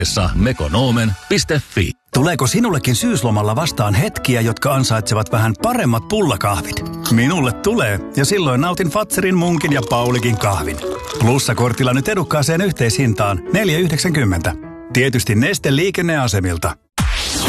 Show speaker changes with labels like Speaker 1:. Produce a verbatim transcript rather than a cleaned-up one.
Speaker 1: mekonomen piste fi.
Speaker 2: Tuleeko sinullekin syyslomalla vastaan hetkiä, jotka ansaitsevat vähän paremmat pullakahvit? Minulle tulee, ja silloin nautin Fazerin, Munkin ja Paulikin kahvin. Plussakortilla nyt edukkaaseen yhteishintaan neljä yhdeksänkymmentä. Tietysti Neste liikenneasemilta.